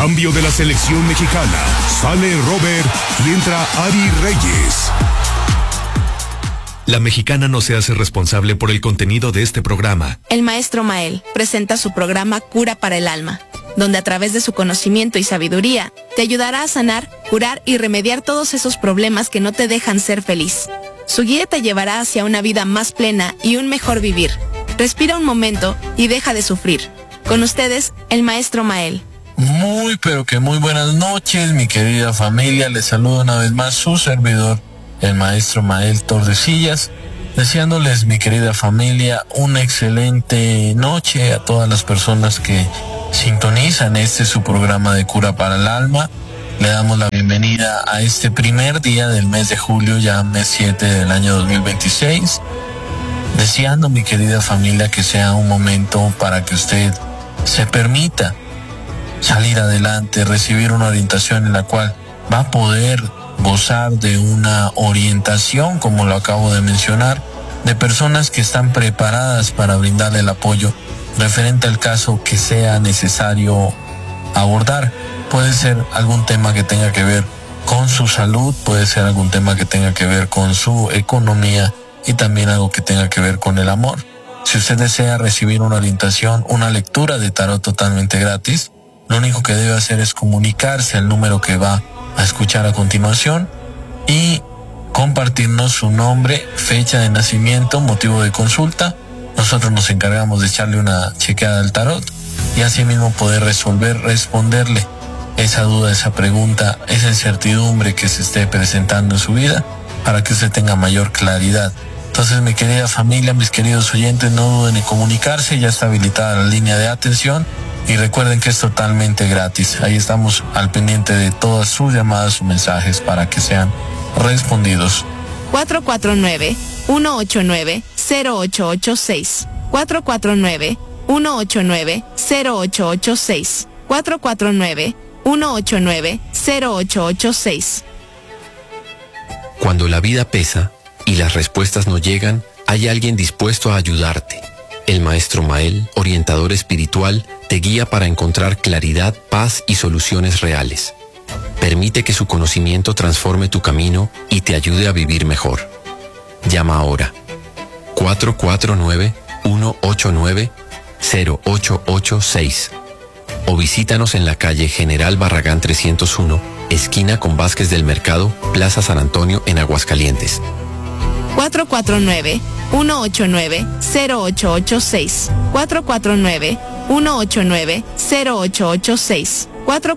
cambio de la selección mexicana, sale Robert y entra Ari Reyes. La Mexicana no se hace responsable por el contenido de este programa. El maestro Mael presenta su programa Cura para el Alma, donde a través de su conocimiento y sabiduría te ayudará a sanar, curar y remediar todos esos problemas que no te dejan ser feliz. Su guía te llevará hacia una vida más plena y un mejor vivir. Respira un momento y deja de sufrir. Con ustedes, el maestro Mael. Muy, pero que muy buenas noches, mi querida familia. Les saludo una vez más su servidor, el maestro Mael Tordesillas, deseándoles, mi querida familia, una excelente noche a todas las personas que sintonizan su programa de Cura para el Alma. Le damos la bienvenida a este primer día del mes de julio, ya mes 7 del año 2026, deseando, mi querida familia, que sea un momento para que usted se permita salir adelante, recibir una orientación en la cual va a poder gozar de una orientación, como lo acabo de mencionar, de personas que están preparadas para brindarle el apoyo referente al caso que sea necesario abordar. Puede ser algún tema que tenga que ver con su salud, puede ser algún tema que tenga que ver con su economía y también algo que tenga que ver con el amor. Si usted desea recibir una orientación, una lectura de tarot totalmente gratis, lo único que debe hacer es comunicarse al número que va a escuchar a continuación y compartirnos su nombre, fecha de nacimiento, motivo de consulta. Nosotros nos encargamos de echarle una chequeada al tarot y así mismo poder responderle esa duda, esa pregunta, esa incertidumbre que se esté presentando en su vida para que usted tenga mayor claridad. Entonces, mi querida familia, mis queridos oyentes, no duden en comunicarse, ya está habilitada la línea de atención y recuerden que es totalmente gratis. Ahí estamos al pendiente de todas sus llamadas o mensajes para que sean respondidos. 449-189-0886. 449-189-0886. 449-189-0886. Cuando la vida pesa y las respuestas no llegan, hay alguien dispuesto a ayudarte. El maestro Mael, orientador espiritual, te guía para encontrar claridad, paz y soluciones reales. Permite que su conocimiento transforme tu camino y te ayude a vivir mejor. Llama ahora. 449-189-0886 o visítanos en la calle General Barragán 301, esquina con Vázquez del Mercado, Plaza San Antonio, en Aguascalientes. 449-189-0886. 449-189-0886.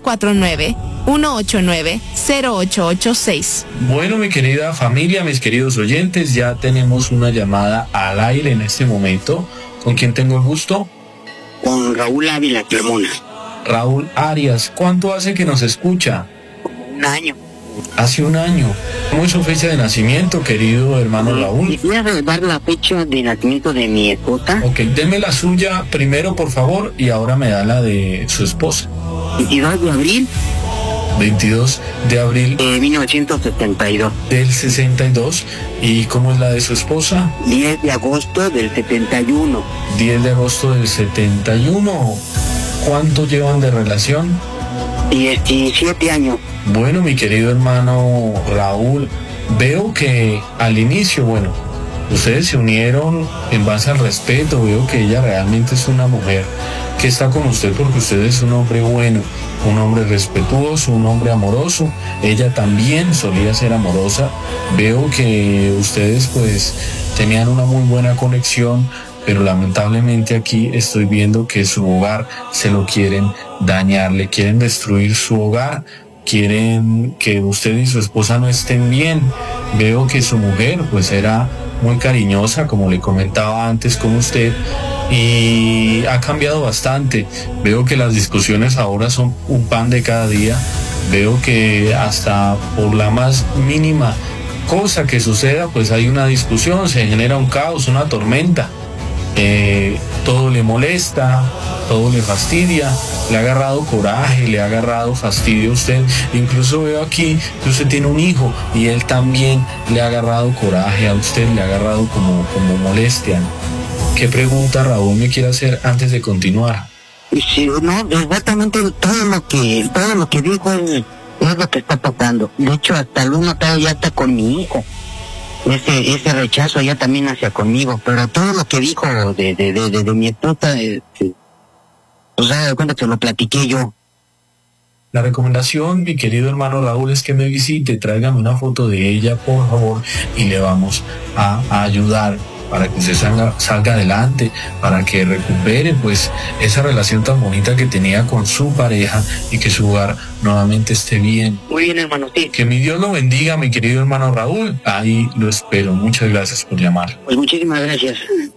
449-189-0886. Bueno, mi querida familia, mis queridos oyentes, ya tenemos una llamada al aire en este momento. ¿Con quién tengo el gusto? Con Raúl Ávila Clemona. Raúl Arias, ¿cuánto hace que nos escucha? Un año. Hace un año. ¿Cómo es su fecha de nacimiento, querido hermano Raúl? Voy a revelar la fecha de nacimiento de mi esposa. Ok, deme la suya primero, por favor, y ahora me da la de su esposa. 22 de abril. 22 de abril. 1972. Del 62. ¿Y cómo es la de su esposa? 10 de agosto del 71. 10 de agosto del 71. ¿Cuánto llevan de relación? 17 años. Bueno, mi querido hermano Raúl, veo que al inicio, bueno, ustedes se unieron en base al respeto. Veo que ella realmente es una mujer que está con usted porque usted es un hombre bueno, un hombre respetuoso, un hombre amoroso. Ella también solía ser amorosa. Veo que ustedes pues tenían una muy buena conexión, pero lamentablemente aquí estoy viendo que su hogar se lo quieren dañar, le quieren destruir su hogar, quieren que usted y su esposa no estén bien. Veo que su mujer pues era muy cariñosa, como le comentaba antes con usted, y ha cambiado bastante. Veo que las discusiones ahora son un pan de cada día. Veo que hasta por la más mínima cosa que suceda pues hay una discusión, se genera un caos, una tormenta. Todo le molesta, todo le fastidia, le ha agarrado coraje, le ha agarrado fastidio a usted. Incluso veo aquí que usted tiene un hijo y él también le ha agarrado coraje a usted, le ha agarrado como molestia. ¿Qué pregunta, Raúl, me quiere hacer antes de continuar? Sí, no, exactamente todo lo que dijo es lo que está pasando. De hecho, hasta el uno ya está con mi hijo. Ese rechazo ya también hacia conmigo, pero todo lo que dijo de mi esposa, o sea, de cuenta que lo platiqué yo. La recomendación, mi querido hermano Raúl, es que me visite, tráigame una foto de ella, por favor, y le vamos a ayudar para que usted salga adelante, para que recupere pues esa relación tan bonita que tenía con su pareja y que su hogar nuevamente esté bien. Muy bien, hermano, sí. Que mi Dios lo bendiga, mi querido hermano Raúl. Ahí lo espero. Muchas gracias por llamar. Pues muchísimas gracias.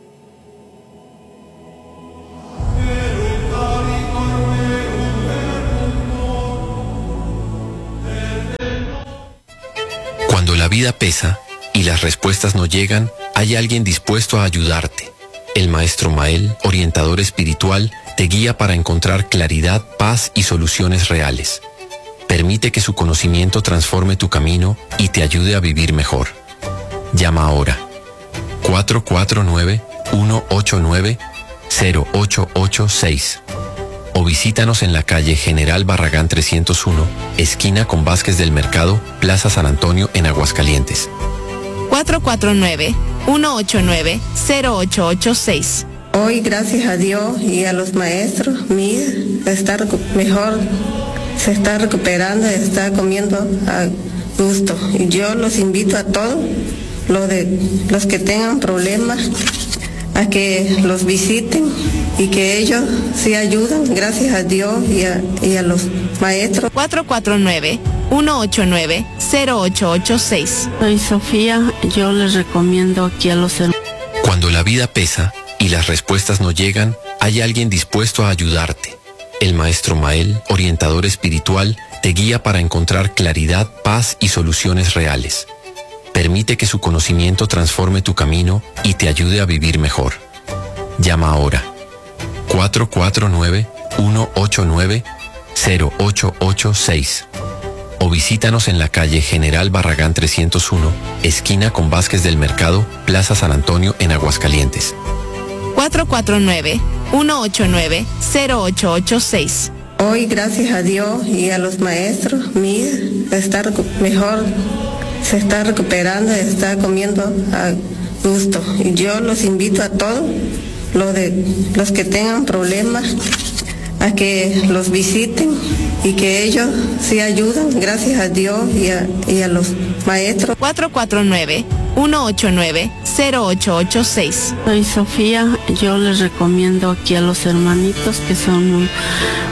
Cuando la vida pesa y las respuestas no llegan, hay alguien dispuesto a ayudarte. El Maestro Mael, orientador espiritual, te guía para encontrar claridad, paz y soluciones reales. Permite que su conocimiento transforme tu camino y te ayude a vivir mejor. Llama ahora. 449-189-0886. O visítanos en la calle General Barragán 301, esquina con Vázquez del Mercado, Plaza San Antonio, en Aguascalientes. 449-189-0886. Hoy, gracias a Dios y a los maestros, mi hija está mejor, se está recuperando, está comiendo a gusto. Y yo los invito a todos, los que tengan problemas, a que los visiten y que ellos sí ayudan, gracias a Dios y a los maestros. 449-189-0886. Soy Sofía, yo les recomiendo aquí a los hermanos. Cuando la vida pesa y las respuestas no llegan, hay alguien dispuesto a ayudarte. El Maestro Mael, orientador espiritual, te guía para encontrar claridad, paz y soluciones reales. Permite que su conocimiento transforme tu camino y te ayude a vivir mejor. Llama ahora. 449-189-0886. O visítanos en la calle General Barragán 301, esquina con Vázquez del Mercado, Plaza San Antonio, en Aguascalientes. 449-189-0886. Hoy, gracias a Dios y a los maestros, mi hija está mejor, se está recuperando, está comiendo a gusto. Y yo los invito a todos, los que tengan problemas, a que los visiten y que ellos sí ayudan, gracias a Dios y a los maestros. 449-189-0886. Soy Sofía, yo les recomiendo aquí a los hermanitos que son